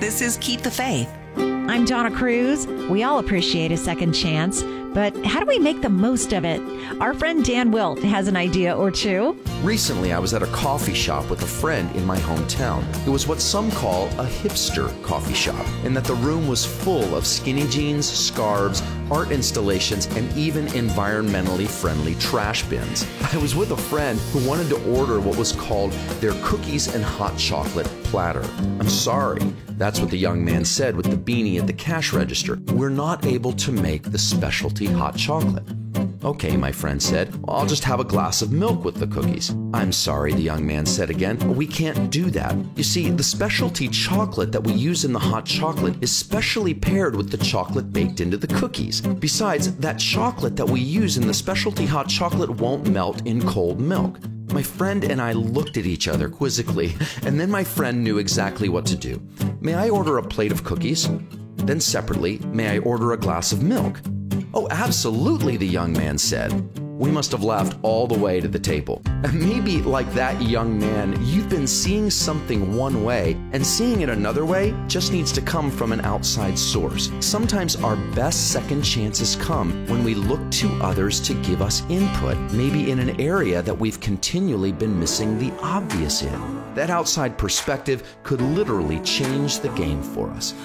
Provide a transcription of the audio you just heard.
This is Keep the Faith. I'm Donna Cruz. We all appreciate a second chance, but how do we make the most of it? Our friend Dan Wilt has an idea or two. Recently, I was at a coffee shop with a friend in my hometown. It was what some call a hipster coffee shop, in that the room was full of skinny jeans, scarves, art installations, and even environmentally friendly trash bins. I was with a friend who wanted to order what was called their cookies and hot chocolate platter. I'm sorry, that's what the young man said with the beanie at the cash register. We're not able to make the specialty hot chocolate. Okay, my friend said, well, I'll just have a glass of milk with the cookies. I'm sorry, the young man said again, we can't do that. You see, the specialty chocolate that we use in the hot chocolate is specially paired with the chocolate baked into the cookies. Besides, that chocolate that we use in the specialty hot chocolate won't melt in cold milk. My friend and I looked at each other quizzically, and then my friend knew exactly what to do. May I order a plate of cookies? Then separately, may I order a glass of milk? Oh, absolutely, the young man said. We must have laughed all the way to the table. Maybe, like that young man, you've been seeing something one way, and seeing it another way just needs to come from an outside source. Sometimes our best second chances come when we look to others to give us input, maybe in an area that we've continually been missing the obvious in. That outside perspective could literally change the game for us.